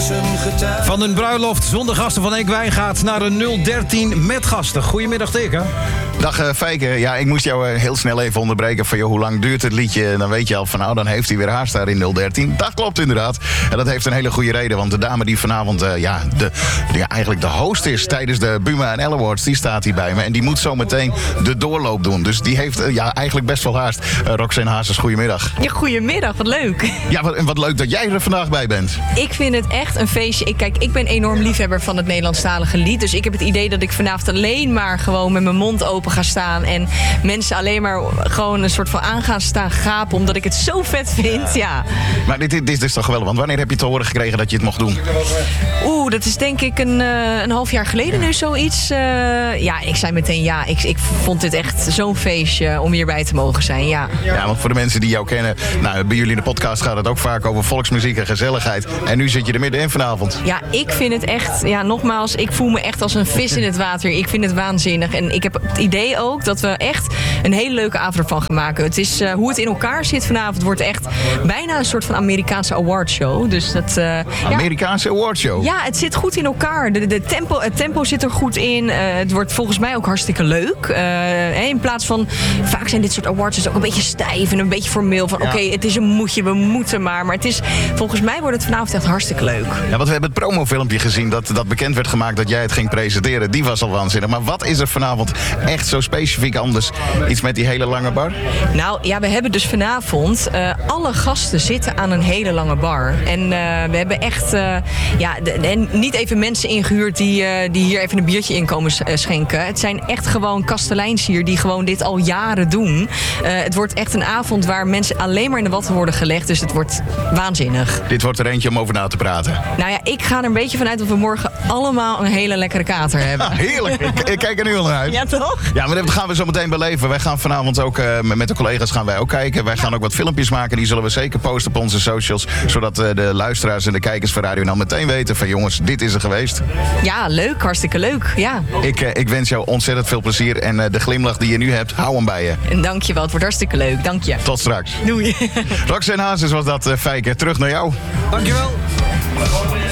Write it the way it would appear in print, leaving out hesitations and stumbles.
Van een bruiloft zonder gasten van Ekwijn gaat naar een 013 met gasten. Goedemiddag, Teke. Dag Fijke, ja, ik moest jou heel snel even onderbreken van hoe lang duurt het liedje? En dan weet je al van dan heeft hij weer haast daar in 013. Dat klopt inderdaad. En dat heeft een hele goede reden, want de dame die vanavond eigenlijk de host is tijdens de Buma en Elle Awards, die staat hier bij me. En die moet zo meteen de doorloop doen. Dus die heeft eigenlijk best wel haast. Roxanne Hazes, goedemiddag. Ja, goedemiddag, wat leuk. Ja, wat leuk dat jij er vandaag bij bent. Ik vind het echt een feestje. Ik ben enorm liefhebber van het Nederlandstalige lied. Dus ik heb het idee dat ik vanavond alleen maar gewoon met mijn mond open ga staan. En mensen alleen maar gewoon een soort van aan gaan staan gapen. Omdat ik het zo vet vind, ja. Maar dit is toch geweldig. Want wanneer heb je te horen gekregen dat je het mocht doen? Dat is denk ik een half jaar geleden nu zoiets. Ik zei meteen ja. Ik vond dit echt zo'n feestje om hierbij te mogen zijn, ja. Ja, want voor de mensen die jou kennen, bij jullie in de podcast gaat het ook vaak over volksmuziek en gezelligheid. En nu zit je er middenin vanavond. Ja, ik vind het echt, nogmaals, ik voel me echt als een vis in het water. Ik vind het waanzinnig. En ik heb het idee ook dat we echt een hele leuke avond ervan gaan maken. Het is hoe het in elkaar zit vanavond wordt echt bijna een soort van Amerikaanse awardshow. Dus dat, Amerikaanse awardshow? Ja, het zit goed in elkaar. Het tempo zit er goed in. Het wordt volgens mij ook hartstikke leuk. In plaats van, vaak zijn dit soort awards ook een beetje stijf en een beetje formeel. Van oké, het is een moetje, we moeten maar. Maar het is, volgens mij wordt het vanavond echt hartstikke leuk. Ja, want we hebben het promofilmpje gezien dat bekend werd gemaakt dat jij het ging presenteren. Die was al waanzinnig. Maar wat is er vanavond echt zo specifiek anders? Iets met die hele lange bar? Nou ja, we hebben dus vanavond alle gasten zitten aan een hele lange bar. En we hebben echt en niet even mensen ingehuurd die hier even een biertje in komen schenken. Het zijn echt gewoon kasteleins hier die gewoon dit al jaren doen. Het wordt echt een avond waar mensen alleen maar in de watten worden gelegd. Dus het wordt waanzinnig. Dit wordt er eentje om over na te praten. Nou ja, ik ga er een beetje vanuit dat we morgen allemaal een hele lekkere kater hebben. Ja, heerlijk. Ik kijk er nu al naar uit. Ja, toch? Ja, maar dat gaan we zo meteen beleven. Wij gaan vanavond ook met de collega's gaan wij ook kijken. Wij gaan ook wat filmpjes maken. Die zullen we zeker posten op onze socials. Zodat de luisteraars en de kijkers van Radio NL meteen weten van jongens, dit is er geweest. Ja, leuk. Hartstikke leuk. Ja. Ik wens jou ontzettend veel plezier. En de glimlach die je nu hebt, hou hem bij je. En dank je wel. Het wordt hartstikke leuk. Dank je. Tot straks. Doei. Roxanne Hazes was dat, Fijke. Terug naar jou. Dankjewel.